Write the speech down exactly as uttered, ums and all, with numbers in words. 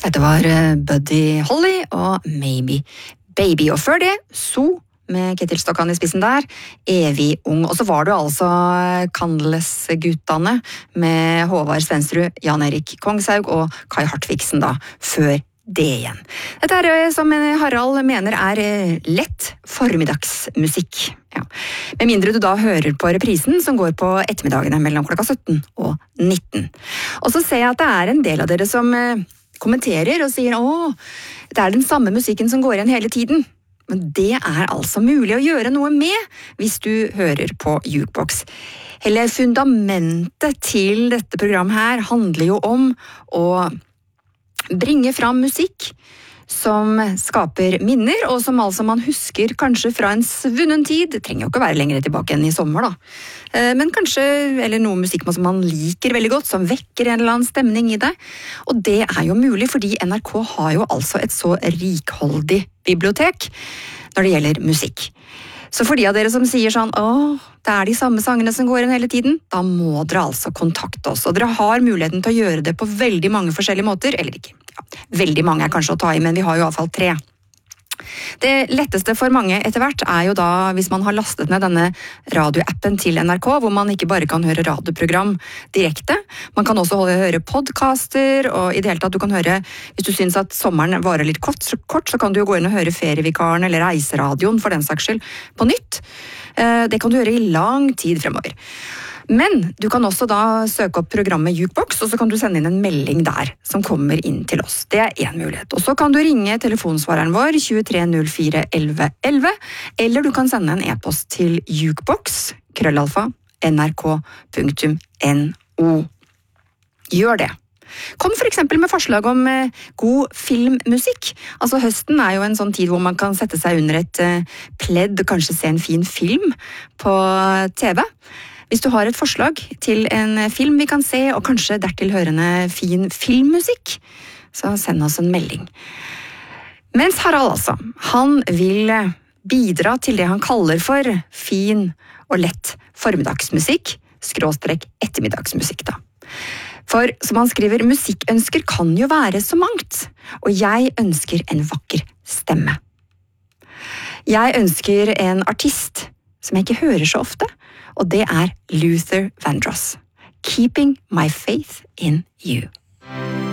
Dette var Buddy Holly og Maybe Baby, og før det, So med Ketil Stokkan i spissen der, Evig ung. Og så var det altså Candless-guttene med Håvard Svensrud, Jan Erik Kongshaug og Kai Hartvigsen da, før det igjen. Dette er, som Harald mener, er lett formiddagsmusikk. Ja. Med mindre du da hører på reprisen som går på ettermiddagene mellom klokka sytten og nitten. Og så ser jeg at det er en del av dere som kommenterer og sier «Åh, det er den samme musikken som går igjen hele tiden». Men det er altså mulig å gjøre noe med hvis du hører på Jukebox. Hele fundamentet til dette programmet her handler jo om å bringe fram musikk som skaper minner, og som altså man husker kanskje fra en svunnen tid. Det trenger jo ikke være lenger tilbake enn i sommer da. Men kanskje, eller noe musikk som man liker veldig godt, som vekker en eller annen stemning i det. Og det er jo mulig, fordi N R K har jo altså et så rikholdig bibliotek når det gjelder musikk. Så for de av dere som sier sånn, åh, det er de samme sangene som går inn hele tiden, da må dere altså kontakte oss. Og dere har muligheten til å gjøre det på veldig mange forskjellige måter, eller ikke. Ja, veldig mange er kanskje å ta i, men vi har jo i hvert fall tre. Det letteste for mange etter hvert er jo da hvis man har lastet ned denne radioappen til N R K, hvor man ikke bare kan høre radioprogram direkte. Man kan også høre podcaster, og i det hele tatt du kan høre, hvis du synes at sommeren varer litt kort, så, kort, så kan du jo gå inn og høre ferievikaren eller reiseradioen for den saks skyld på nytt. Det kan du gjøre i lang tid fremover. Men du kan også da søke opp programmet Jukebox, og så kan du sende inn en melding der som kommer inn til oss. Det er en mulighet. Og så kan du ringe telefonsvareren vår tjuetre null fire elleve elleve, eller du kan sende en e-post til jukebox, krøllalfa, nrk punktum no. Gjør det. Kom for eksempel med forslag om eh, god filmmusikk. Altså høsten er jo en sånn tid hvor man kan sette seg under et eh, pledd og kanskje se en fin film på T V. Hvis du har et forslag til en film vi kan se, og kanskje dertil hørende fin filmmusikk, så send oss en melding. Mens Harald altså, han vil bidra til det han kaller for fin og lett formiddagsmusikk, skråstrek ettermiddagsmusikk da. For som han skriver, musikkønsker kan jo være så mangt, og jeg ønsker en vakker stemme. Jeg ønsker en artist som jeg ikke hører så ofte, og det er Luther Vandross. Keeping my faith in you.